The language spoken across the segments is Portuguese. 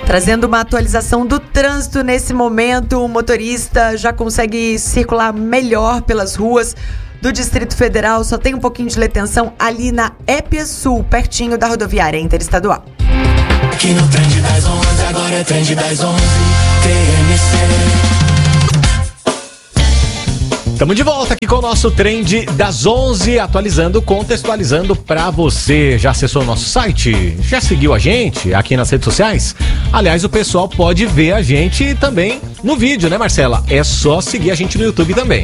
Trazendo uma atualização do trânsito nesse momento, o motorista já consegue circular melhor pelas ruas do Distrito Federal. Só tem um pouquinho de retenção ali na Épia Sul, pertinho da rodoviária interestadual. Aqui no Trend das 11, agora é Trend das 11, TMC. Estamos de volta aqui com o nosso Trend das 11, atualizando, contextualizando pra você. Já acessou o nosso site? Já seguiu a gente aqui nas redes sociais? Aliás, o pessoal pode ver a gente também no vídeo, né, Marcela? É só seguir a gente no YouTube também.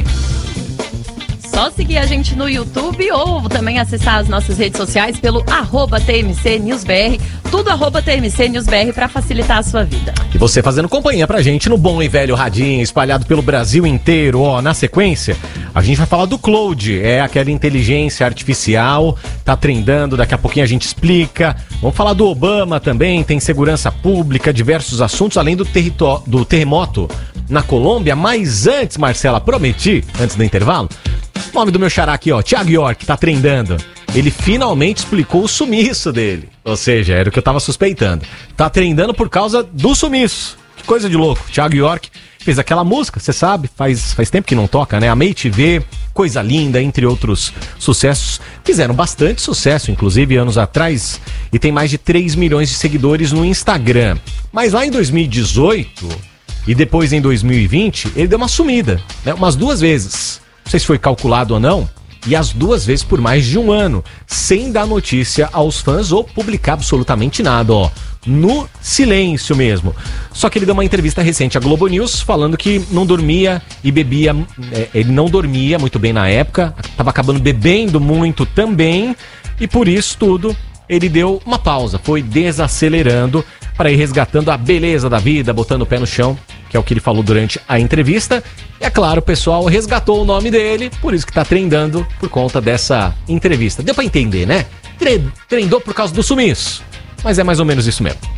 Só seguir a gente no YouTube ou também acessar as nossas redes sociais pelo @TMCNewsBR, tudo @TMCNewsBR para facilitar a sua vida. E você fazendo companhia pra gente no bom e velho radinho, espalhado pelo Brasil inteiro. Ó, na sequência, a gente vai falar do Claude, é aquela inteligência artificial, tá trendando, daqui a pouquinho a gente explica. Vamos falar do Obama também, tem segurança pública, diversos assuntos, além do terremoto na Colômbia. Mas antes, Marcela, prometi, antes do intervalo, o nome do meu xará aqui, ó, Thiago York, tá trendando. Ele finalmente explicou o sumiço dele. Ou seja, era o que eu tava suspeitando. Tá trendando por causa do sumiço. Que coisa de louco. Thiago York fez aquela música, você sabe, faz tempo que não toca, né? Amei Te Ver, Coisa Linda, entre outros sucessos. Fizeram bastante sucesso, inclusive, anos atrás. E tem mais de 3 milhões de seguidores no Instagram. Mas lá em 2018 e depois em 2020, ele deu uma sumida, né? Umas 2 vezes. Não sei se foi calculado ou não, e as 2 vezes por mais de 1 ano, sem dar notícia aos fãs ou publicar absolutamente nada, ó, no silêncio mesmo. Só que ele deu uma entrevista recente à Globo News falando que não dormia e bebia, ele não dormia muito bem na época, estava acabando bebendo muito também, e por isso tudo ele deu uma pausa, foi desacelerando para ir resgatando a beleza da vida, botando o pé no chão, que é o que ele falou durante a entrevista. E é claro, o pessoal resgatou o nome dele, por isso que tá trendando por conta dessa entrevista. Deu pra entender, né? Trendou por causa do sumiço, mas é mais ou menos isso mesmo.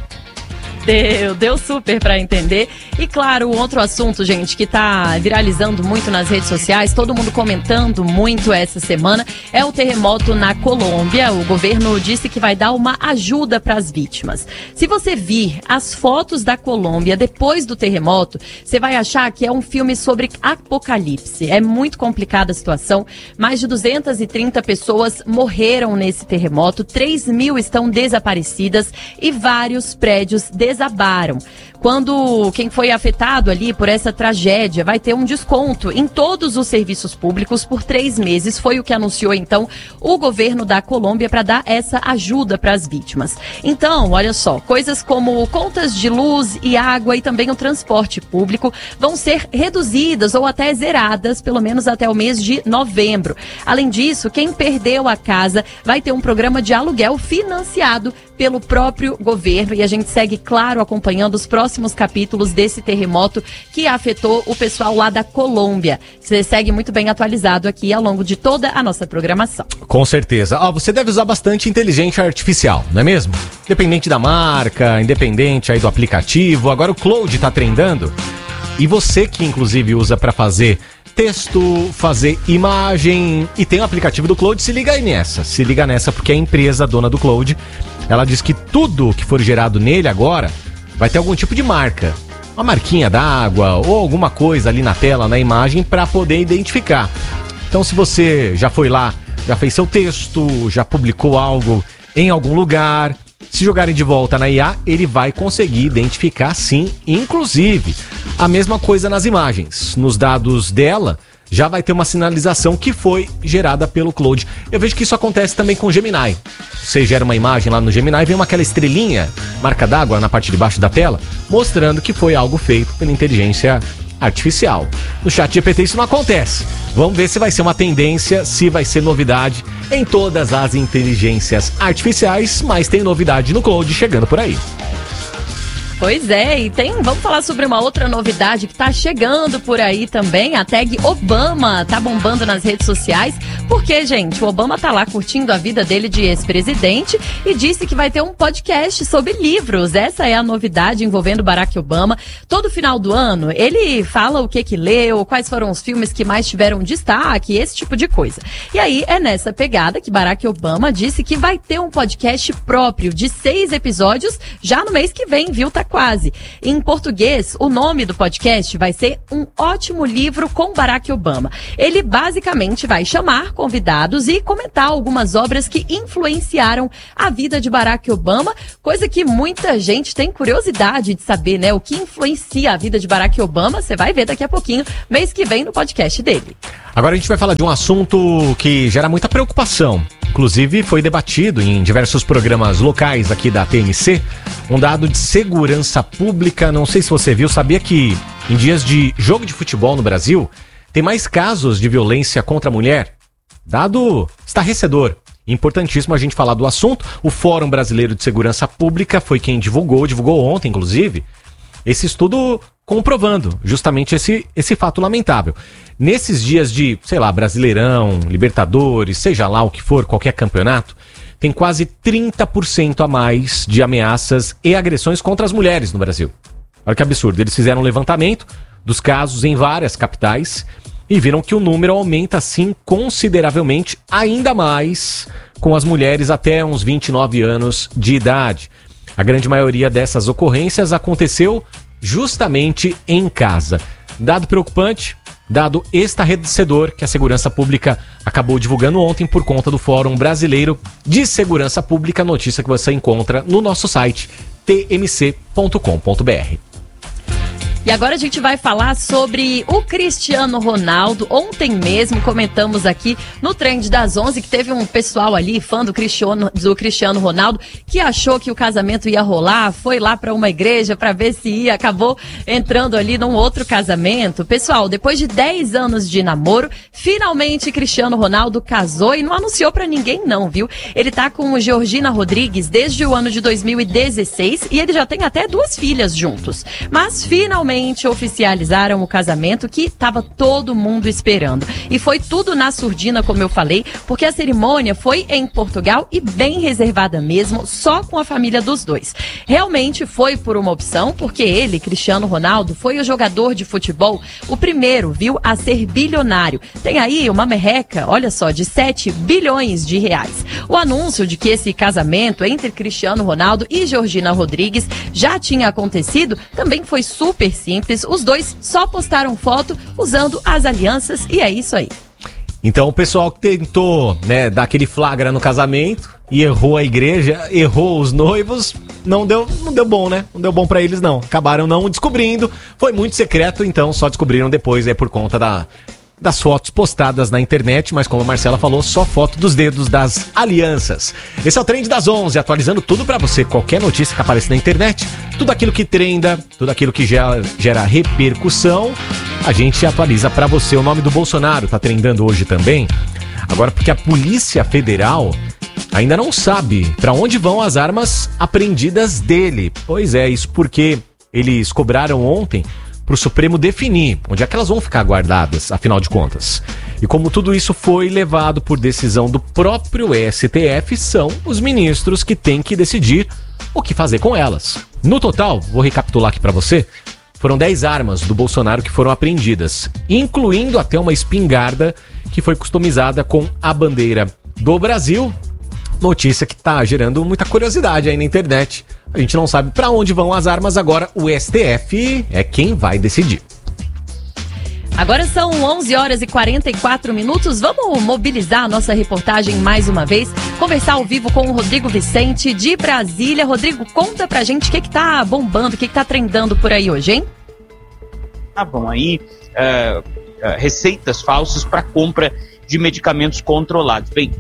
Deu super pra entender. E claro, outro assunto, gente, que tá viralizando muito nas redes sociais, todo mundo comentando muito essa semana, é o terremoto na Colômbia. O governo disse que vai dar uma ajuda para as vítimas. Se você vir as fotos da Colômbia depois do terremoto, você vai achar que é um filme sobre apocalipse. É muito complicada a situação. Mais de 230 pessoas morreram nesse terremoto, 3.000 estão desaparecidas e vários prédios desabaram. Quando quem foi afetado ali por essa tragédia vai ter um desconto em todos os serviços públicos por 3 meses, foi o que anunciou então o governo da Colômbia para dar essa ajuda para as vítimas. Então, olha só, coisas como contas de luz e água e também o transporte público vão ser reduzidas ou até zeradas, pelo menos até o mês de novembro. Além disso, quem perdeu a casa vai ter um programa de aluguel financiado pelo próprio governo, e a gente segue, claro, acompanhando os próximos capítulos desse terremoto que afetou o pessoal lá da Colômbia. Você segue muito bem atualizado aqui ao longo de toda a nossa programação. Com certeza. Você deve usar bastante inteligência artificial, não é mesmo? Independente da marca, independente aí do aplicativo. Agora o Claude tá trendando. E você que inclusive usa para fazer texto, fazer imagem e tem o aplicativo do Claude, se liga nessa, porque a empresa dona do Claude, ela diz que tudo que for gerado nele agora vai ter algum tipo de marca, uma marquinha d'água ou alguma coisa ali na tela, na imagem, para poder identificar. Então, se você já foi lá, já fez seu texto, já publicou algo em algum lugar, se jogarem de volta na IA, ele vai conseguir identificar sim, inclusive a mesma coisa nas imagens. Nos dados dela, já vai ter uma sinalização que foi gerada pelo Claude. Eu vejo que isso acontece também com o Gemini. Você gera uma imagem lá no Gemini, vem aquela estrelinha, marca d'água na parte de baixo da tela, mostrando que foi algo feito pela inteligência artificial. No ChatGPT isso não acontece. Vamos ver se vai ser uma tendência, se vai ser novidade em todas as inteligências artificiais, mas tem novidade no Claude chegando por aí. Pois é, e vamos falar sobre uma outra novidade que tá chegando por aí também. A tag Obama tá bombando nas redes sociais, porque, gente, o Obama tá lá curtindo a vida dele de ex-presidente e disse que vai ter um podcast sobre livros. Essa é a novidade envolvendo Barack Obama. Todo final do ano, ele fala o que leu, quais foram os filmes que mais tiveram destaque, esse tipo de coisa. E aí, é nessa pegada que Barack Obama disse que vai ter um podcast próprio de 6 episódios já no mês que vem, viu? Tá quase. Em português, o nome do podcast vai ser Um Ótimo Livro com Barack Obama. Ele basicamente vai chamar convidados e comentar algumas obras que influenciaram a vida de Barack Obama, coisa que muita gente tem curiosidade de saber, né? O que influencia a vida de Barack Obama, você vai ver daqui a pouquinho, mês que vem no podcast dele. Agora a gente vai falar de um assunto que gera muita preocupação. Inclusive foi debatido em diversos programas locais aqui da TMC, um dado de segurança pública. Não sei se você viu, sabia que em dias de jogo de futebol no Brasil, tem mais casos de violência contra a mulher? Dado estarrecedor. Importantíssimo a gente falar do assunto. O Fórum Brasileiro de Segurança Pública foi quem divulgou ontem, inclusive, esse estudo comprovando justamente esse fato lamentável. Nesses dias de, Brasileirão, Libertadores, seja lá o que for, qualquer campeonato, tem quase 30% a mais de ameaças e agressões contra as mulheres no Brasil. Olha que absurdo. Eles fizeram um levantamento dos casos em várias capitais e viram que o número aumenta, sim, consideravelmente, ainda mais com as mulheres até uns 29 anos de idade. A grande maioria dessas ocorrências aconteceu justamente em casa. Dado preocupante, dado estarrecedor que a Segurança Pública acabou divulgando ontem por conta do Fórum Brasileiro de Segurança Pública, notícia que você encontra no nosso site tmc.com.br. E agora a gente vai falar sobre o Cristiano Ronaldo. Ontem mesmo comentamos aqui no Trend das 11 que teve um pessoal ali, fã do Cristiano Ronaldo, que achou que o casamento ia rolar, foi lá para uma igreja para ver se ia, acabou entrando ali num outro casamento. Pessoal, depois de 10 anos de namoro, finalmente Cristiano Ronaldo casou e não anunciou para ninguém não, viu? Ele tá com Georgina Rodrigues desde o ano de 2016 e ele já tem até 2 filhas juntos. Mas finalmente oficializaram o casamento que estava todo mundo esperando. E foi tudo na surdina, como eu falei, porque a cerimônia foi em Portugal e bem reservada mesmo, só com a família dos dois. Realmente foi por uma opção, porque ele, Cristiano Ronaldo, foi o jogador de futebol, o primeiro, viu, a ser bilionário. Tem aí uma merreca, olha só, de 7 bilhões de reais. O anúncio de que esse casamento entre Cristiano Ronaldo e Georgina Rodrigues já tinha acontecido também foi super simples, os dois só postaram foto usando as alianças e é isso aí. Então o pessoal que tentou, dar aquele flagra no casamento e errou a igreja, errou os noivos, não deu bom, né? Não deu bom pra eles não, acabaram não descobrindo, foi muito secreto, então só descobriram depois por conta das fotos postadas na internet, mas como a Marcela falou, só foto dos dedos das alianças. Esse é o Trend das 11, atualizando tudo pra você, qualquer notícia que aparece na internet, tudo aquilo que trenda, tudo aquilo que gera repercussão, a gente atualiza pra você. O nome do Bolsonaro tá trendando hoje também, agora porque a Polícia Federal ainda não sabe pra onde vão as armas apreendidas dele. Pois é, isso porque eles cobraram ontem para o Supremo definir onde é que elas vão ficar guardadas, afinal de contas. E como tudo isso foi levado por decisão do próprio STF, são os ministros que têm que decidir o que fazer com elas. No total, vou recapitular aqui para você, foram 10 armas do Bolsonaro que foram apreendidas, incluindo até uma espingarda que foi customizada com a bandeira do Brasil. Notícia que tá gerando muita curiosidade aí na internet. A gente não sabe para onde vão as armas agora. O STF é quem vai decidir. Agora são 11 horas e 44 minutos. Vamos mobilizar a nossa reportagem mais uma vez. Conversar ao vivo com o Rodrigo Vicente de Brasília. Rodrigo, conta pra gente o que tá bombando, o que tá trendando por aí hoje, hein? Ah, bom, aí receitas falsas para compra de medicamentos controlados. Bem,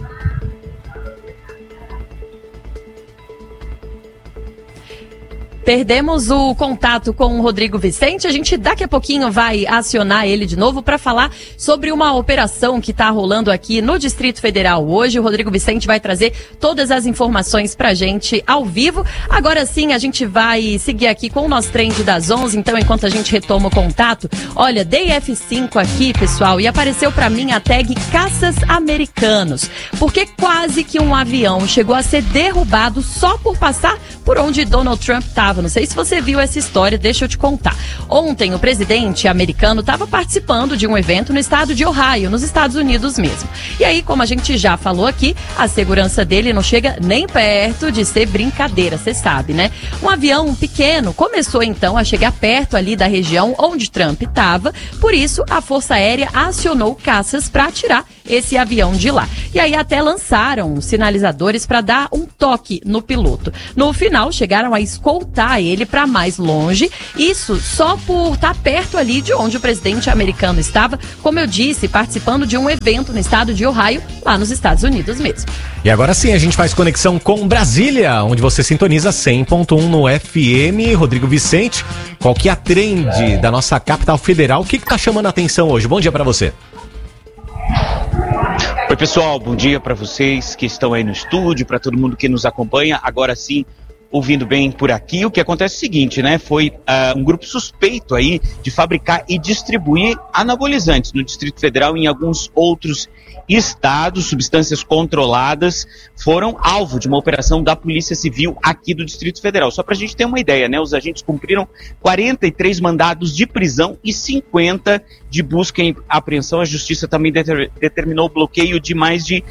perdemos o contato com o Rodrigo Vicente. A gente daqui a pouquinho vai acionar ele de novo para falar sobre uma operação que está rolando aqui no Distrito Federal hoje. O Rodrigo Vicente vai trazer todas as informações pra gente ao vivo. Agora sim, a gente vai seguir aqui com o nosso Trend das 11. Então, enquanto a gente retoma o contato, olha, dei F5 aqui, pessoal, e apareceu pra mim a tag Caças Americanos, porque quase que um avião chegou a ser derrubado só por passar por por onde Donald Trump estava. Não sei se você viu essa história, deixa eu te contar. Ontem, o presidente americano estava participando de um evento no estado de Ohio, nos Estados Unidos mesmo. E aí, como a gente já falou aqui, a segurança dele não chega nem perto de ser brincadeira, você sabe, né? Um avião pequeno começou então a chegar perto ali da região onde Trump estava, por isso a Força Aérea acionou caças para tirar esse avião de lá. E aí até lançaram sinalizadores para dar um toque no piloto. No final, chegaram a escoltar ele para mais longe, isso só por estar perto ali de onde o presidente americano estava, como eu disse, participando de um evento no estado de Ohio, lá nos Estados Unidos mesmo. E agora sim, a gente faz conexão com Brasília, onde você sintoniza 100.1 no FM. Rodrigo Vicente, qual que é a trend da nossa capital federal? O que tá chamando a atenção hoje? Bom dia para você. Oi, pessoal, bom dia para vocês que estão aí no estúdio, para todo mundo que nos acompanha. Agora sim, ouvindo bem por aqui, o que acontece é o seguinte, né? Foi um grupo suspeito aí de fabricar e distribuir anabolizantes no Distrito Federal e em alguns outros estados. Substâncias controladas foram alvo de uma operação da Polícia Civil aqui do Distrito Federal. Só para a gente ter uma ideia, né? Os agentes cumpriram 43 mandados de prisão e 50 de busca e apreensão. A Justiça também determinou o bloqueio de mais de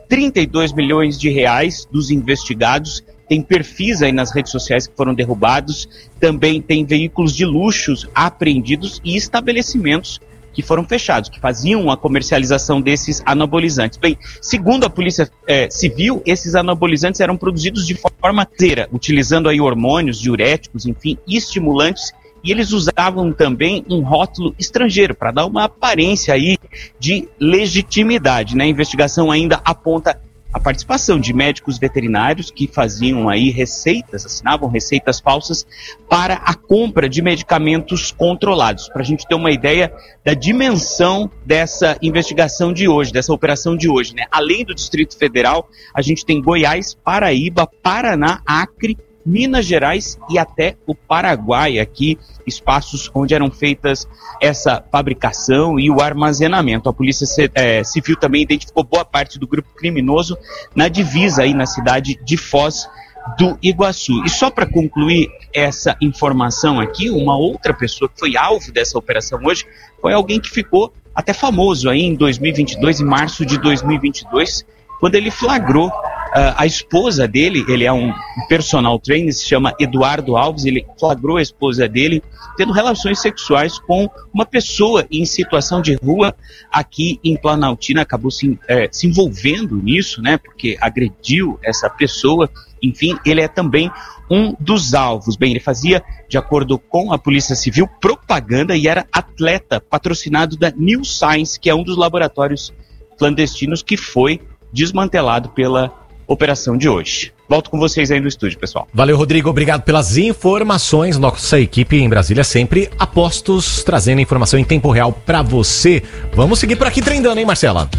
32 milhões de reais dos investigados. Tem perfis aí nas redes sociais que foram derrubados, também tem veículos de luxos apreendidos e estabelecimentos que foram fechados, que faziam a comercialização desses anabolizantes. Bem, segundo a Polícia Civil, esses anabolizantes eram produzidos de forma caseira, utilizando aí hormônios, diuréticos, enfim, estimulantes, e eles usavam também um rótulo estrangeiro para dar uma aparência aí de legitimidade, né? A investigação ainda aponta a participação de médicos veterinários que faziam aí receitas, assinavam receitas falsas para a compra de medicamentos controlados. Para a gente ter uma ideia da dimensão dessa investigação de hoje, dessa operação de hoje, né? Além do Distrito Federal, a gente tem Goiás, Paraíba, Paraná, Acre, Minas Gerais e até o Paraguai aqui, espaços onde eram feitas essa fabricação e o armazenamento. A Polícia Civil também identificou boa parte do grupo criminoso na divisa aí na cidade de Foz do Iguaçu. E só para concluir essa informação aqui, uma outra pessoa que foi alvo dessa operação hoje foi alguém que ficou até famoso aí em 2022, em março de 2022, quando ele flagrou a esposa dele. Ele é um personal trainer, se chama Eduardo Alves. Ele flagrou a esposa dele tendo relações sexuais com uma pessoa em situação de rua aqui em Planaltina. Acabou se envolvendo nisso, né, porque agrediu essa pessoa. Enfim, ele é também um dos alvos. Bem, ele fazia, de acordo com a Polícia Civil, propaganda e era atleta patrocinado da New Science, que é um dos laboratórios clandestinos que foi desmantelado pela operação de hoje. Volto com vocês aí no estúdio, pessoal. Valeu, Rodrigo. Obrigado pelas informações. Nossa equipe em Brasília sempre a postos, trazendo informação em tempo real pra você. Vamos seguir por aqui trendando, hein, Marcela?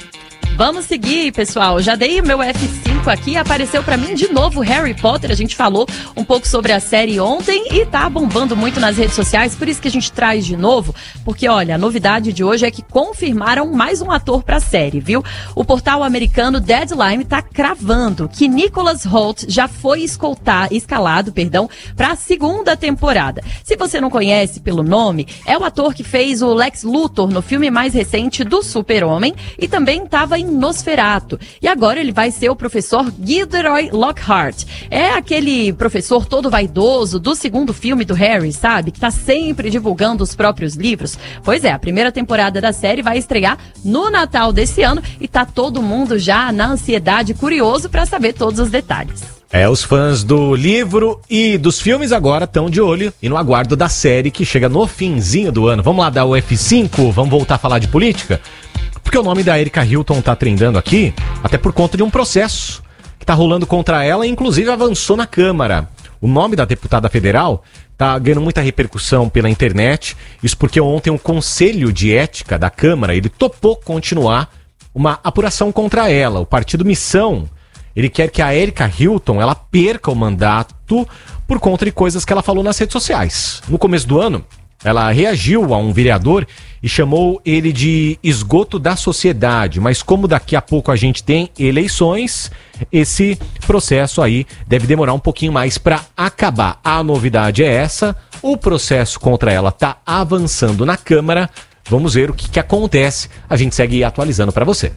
Vamos seguir, pessoal. Já dei o meu F5 aqui, apareceu pra mim de novo Harry Potter. A gente falou um pouco sobre a série ontem e tá bombando muito nas redes sociais, por isso que a gente traz de novo, porque olha, a novidade de hoje é que confirmaram mais um ator pra série, viu? O portal americano Deadline tá cravando que Nicholas Hoult já foi escalado pra segunda temporada. Se você não conhece pelo nome, é o ator que fez o Lex Luthor no filme mais recente do Super-Homem e também estava em Nosferatu. E agora ele vai ser o professor Gilderoy Lockhart. É aquele professor todo vaidoso do segundo filme do Harry, sabe? Que tá sempre divulgando os próprios livros. Pois é, a primeira temporada da série vai estrear no Natal desse ano e tá todo mundo já na ansiedade, curioso para saber todos os detalhes. Os fãs do livro e dos filmes agora estão de olho e no aguardo da série que chega no finzinho do ano. Vamos lá dar o F5? Vamos voltar a falar de política? Porque o nome da Erika Hilton tá trendando aqui, até por conta de um processo que tá rolando contra ela e inclusive avançou na Câmara. O nome da deputada federal tá ganhando muita repercussão pela internet, isso porque ontem o Conselho de Ética da Câmara, ele topou continuar uma apuração contra ela. O Partido Missão, ele quer que a Erika Hilton, ela perca o mandato por conta de coisas que ela falou nas redes sociais. No começo do ano, ela reagiu a um vereador e chamou ele de esgoto da sociedade. Mas como daqui a pouco a gente tem eleições, esse processo aí deve demorar um pouquinho mais para acabar. A novidade é essa, o processo contra ela tá avançando na Câmara. Vamos ver o que acontece. A gente segue atualizando para você.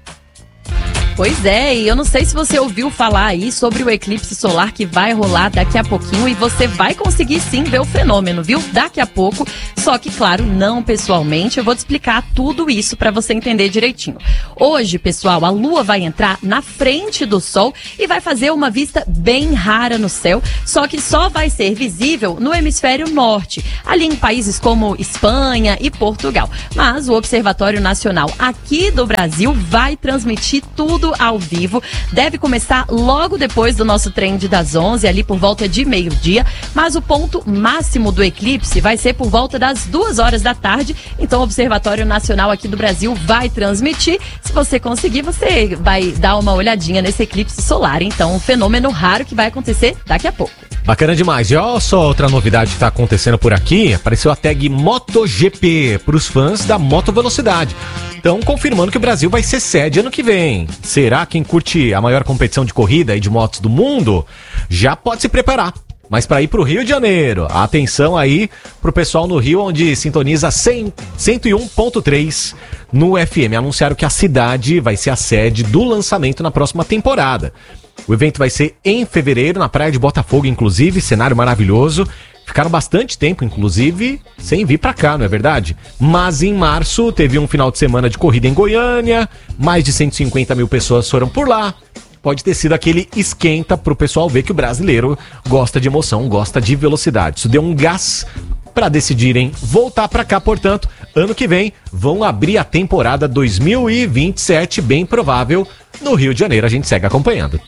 Pois é, e eu não sei se você ouviu falar aí sobre o eclipse solar que vai rolar daqui a pouquinho e você vai conseguir sim ver o fenômeno, viu? Daqui a pouco, só que claro, não pessoalmente, eu vou te explicar tudo isso para você entender direitinho. Hoje, pessoal, a Lua vai entrar na frente do Sol e vai fazer uma vista bem rara no céu, só que só vai ser visível no hemisfério norte, ali em países como Espanha e Portugal. Mas o Observatório Nacional aqui do Brasil vai transmitir tudo ao vivo, deve começar logo depois do nosso Trend das 11, ali por volta de meio-dia, mas o ponto máximo do eclipse vai ser por volta das 2 horas da tarde, então o Observatório Nacional aqui do Brasil vai transmitir. Se você conseguir, você vai dar uma olhadinha nesse eclipse solar, então um fenômeno raro que vai acontecer daqui a pouco. Bacana demais. E olha só outra novidade que tá acontecendo por aqui, apareceu a tag MotoGP para os fãs da motovelocidade. Estão confirmando que o Brasil vai ser sede ano que vem. Será quem curte a maior competição de corrida e de motos do mundo já pode se preparar. Mas para ir para o Rio de Janeiro, atenção aí pro pessoal no Rio, onde sintoniza 101.3 no FM. Anunciaram que a cidade vai ser a sede do lançamento na próxima temporada. O evento vai ser em fevereiro, na praia de Botafogo, inclusive, cenário maravilhoso. Ficaram bastante tempo, inclusive, sem vir pra cá, não é verdade? Mas em março teve um final de semana de corrida em Goiânia, mais de 150 mil pessoas foram por lá. Pode ter sido aquele esquenta pro pessoal ver que o brasileiro gosta de emoção, gosta de velocidade. Isso deu um gás para decidirem voltar pra cá, portanto, ano que vem vão abrir a temporada 2027, bem provável, no Rio de Janeiro. A gente segue acompanhando.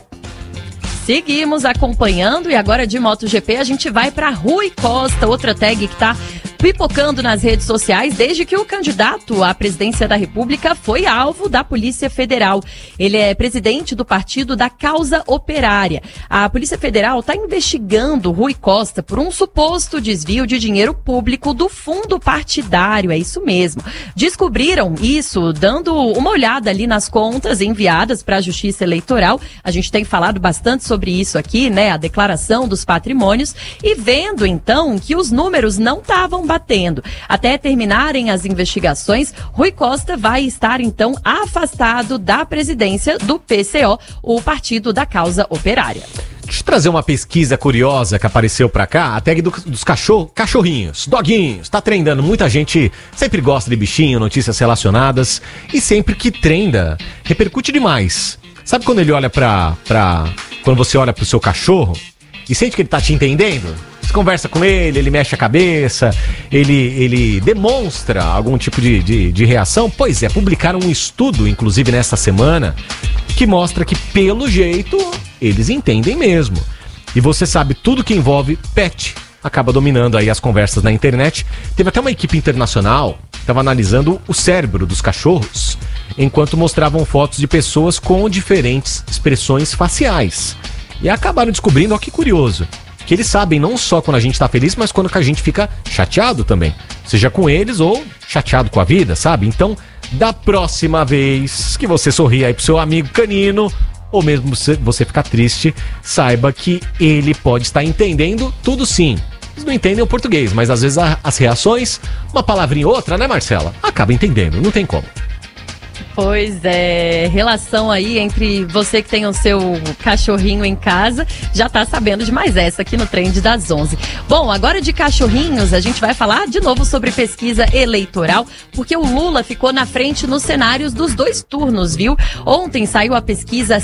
Seguimos acompanhando e agora de MotoGP a gente vai para Rui Costa, outra tag que tá pipocando nas redes sociais desde que o candidato à presidência da República foi alvo da Polícia Federal. Ele é presidente do Partido da Causa Operária. A Polícia Federal está investigando Rui Costa por um suposto desvio de dinheiro público do fundo partidário, é isso mesmo. Descobriram isso dando uma olhada ali nas contas enviadas para a Justiça Eleitoral. A gente tem falado bastante sobre isso aqui, né? A declaração dos patrimônios e vendo então que os números não estavam batendo. Até terminarem as investigações, Rui Costa vai estar então afastado da presidência do PCO, o Partido da Causa Operária. Deixa eu trazer uma pesquisa curiosa que apareceu pra cá, a tag dos cachorrinhos, doguinhos, tá trendando. Muita gente sempre gosta de bichinho, notícias relacionadas, e sempre que trenda, repercute demais. Sabe quando ele olha quando você olha pro seu cachorro e sente que ele tá te entendendo? Você conversa com ele, ele mexe a cabeça, ele demonstra algum tipo de reação? Pois é, publicaram um estudo, inclusive nesta semana, que mostra que, pelo jeito, eles entendem mesmo. E você sabe, tudo que envolve pet acaba dominando aí as conversas na internet. Teve até uma equipe internacional que estava analisando o cérebro dos cachorros, enquanto mostravam fotos de pessoas com diferentes expressões faciais. E acabaram descobrindo, ó que curioso, que eles sabem não só quando a gente tá feliz, mas quando a gente fica chateado também. Seja com eles ou chateado com a vida, sabe? Então, da próxima vez que você sorrir aí pro seu amigo canino, ou mesmo você ficar triste, saiba que ele pode estar entendendo tudo sim. Eles não entendem o português, mas às vezes as reações, uma palavrinha ou outra, né, Marcela? Acaba entendendo, não tem como. Pois é, relação aí entre você que tem o seu cachorrinho em casa, já tá sabendo de mais essa aqui no Trend das 11. Bom, agora de cachorrinhos, a gente vai falar de novo sobre pesquisa eleitoral, porque o Lula ficou na frente nos cenários dos 2 turnos, viu? Ontem saiu a pesquisa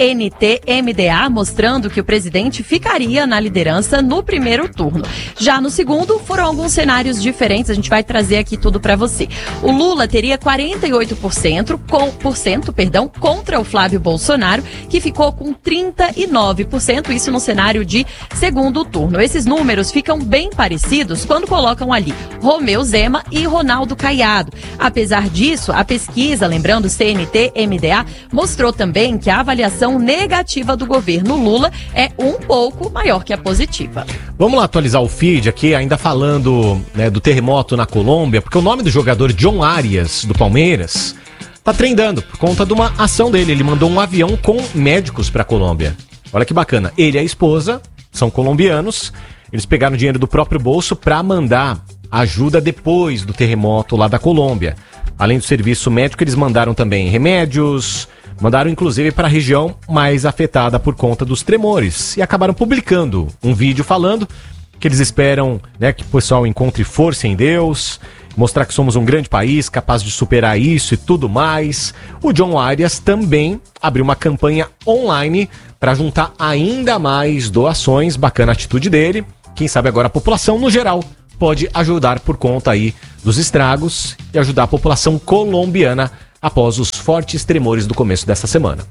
CNT-MDA, mostrando que o presidente ficaria na liderança no primeiro turno. Já no segundo, foram alguns cenários diferentes, a gente vai trazer aqui tudo pra você. O Lula teria 48%, contra o Flávio Bolsonaro, que ficou com 39%, isso no cenário de segundo turno. Esses números ficam bem parecidos quando colocam ali Romeu Zema e Ronaldo Caiado. Apesar disso, a pesquisa, lembrando CNT-MDA, mostrou também que a avaliação negativa do governo Lula é um pouco maior que a positiva. Vamos lá atualizar o feed aqui, ainda falando, né, do terremoto na Colômbia, porque o nome do jogador John Arias, do Palmeiras, tá trendando por conta de uma ação dele. Ele mandou um avião com médicos pra Colômbia. Olha que bacana. Ele e a esposa são colombianos. Eles pegaram dinheiro do próprio bolso pra mandar ajuda depois do terremoto lá da Colômbia. Além do serviço médico, eles mandaram também remédios, mandaram inclusive para a região mais afetada por conta dos tremores. E acabaram publicando um vídeo falando que eles esperam, né, que o pessoal encontre força em Deus, mostrar que somos um grande país, capaz de superar isso e tudo mais. O John Arias também abriu uma campanha online para juntar ainda mais doações. Bacana a atitude dele. Quem sabe agora a população, no geral, pode ajudar por conta aí dos estragos e ajudar a população colombiana após os fortes tremores do começo dessa semana.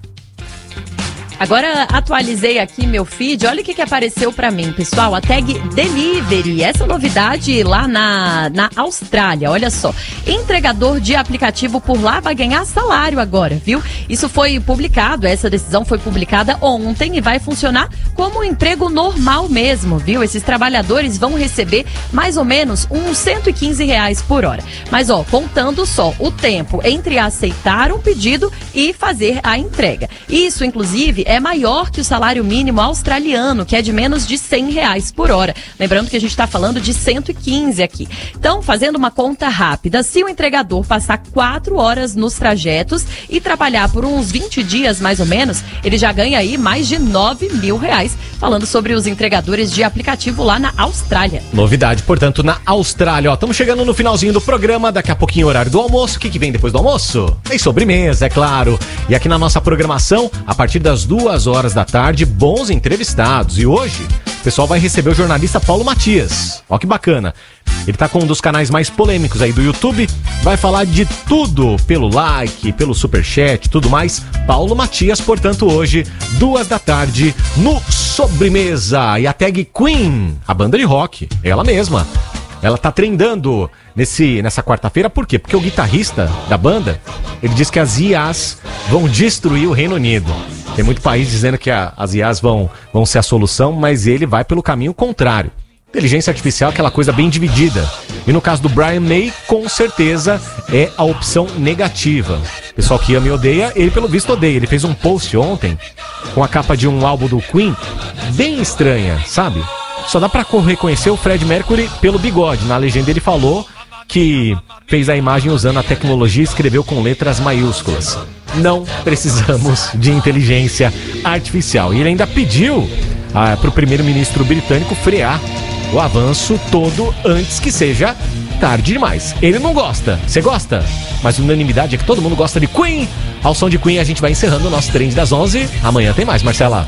Agora atualizei aqui meu feed, olha o que apareceu pra mim, pessoal, a tag Delivery, essa novidade lá na Austrália, olha só, entregador de aplicativo por lá vai ganhar salário agora, viu? Isso foi publicado, essa decisão foi publicada ontem e vai funcionar como um emprego normal mesmo, viu? Esses trabalhadores vão receber mais ou menos uns R$115 por hora, mas ó, contando só o tempo entre aceitar um pedido e fazer a entrega. Isso, inclusive, é maior que o salário mínimo australiano, que é de menos de R$100 por hora. Lembrando que a gente está falando de 115 aqui. Então, fazendo uma conta rápida, se o entregador passar 4 horas nos trajetos e trabalhar por uns 20 dias mais ou menos, ele já ganha aí mais de R$9 mil. Falando sobre os entregadores de aplicativo lá na Austrália. Novidade, portanto, na Austrália. Ó, estamos chegando no finalzinho do programa, daqui a pouquinho horário do almoço. O que vem depois do almoço? Tem sobremesa, é claro. E aqui na nossa programação, a partir das 2 horas da tarde, bons entrevistados. E hoje, o pessoal vai receber o jornalista Paulo Matias. Ó que bacana. Ele tá com um dos canais mais polêmicos aí do YouTube. Vai falar de tudo pelo like, pelo superchat, tudo mais. Paulo Matias, portanto, hoje, 2 da tarde, no Sobremesa. E a tag Queen, a banda de rock, ela mesma. Ela tá trendando nessa quarta-feira, por quê? Porque o guitarrista da banda, ele diz que as IAs vão destruir o Reino Unido. Tem muito país dizendo que as IAs vão ser a solução, mas ele vai pelo caminho contrário. Inteligência artificial é aquela coisa bem dividida. E no caso do Brian May, com certeza é a opção negativa. O pessoal que ama e odeia, ele pelo visto odeia. Ele fez um post ontem com a capa de um álbum do Queen bem estranha, sabe? Só dá pra reconhecer o Fred Mercury pelo bigode. Na legenda ele falou que fez a imagem usando a tecnologia e escreveu com letras maiúsculas. Não precisamos de inteligência artificial. E ele ainda pediu pro primeiro-ministro britânico frear o avanço todo antes que seja tarde demais. Ele não gosta. Você gosta? Mas a unanimidade é que todo mundo gosta de Queen. Ao som de Queen a gente vai encerrando o nosso Trend das 11. Amanhã tem mais, Marcela.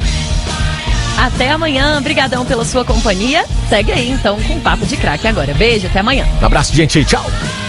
Até amanhã, brigadão pela sua companhia. Segue aí então com o Papo de Craque agora. Beijo, até amanhã. Um abraço, gente. Tchau.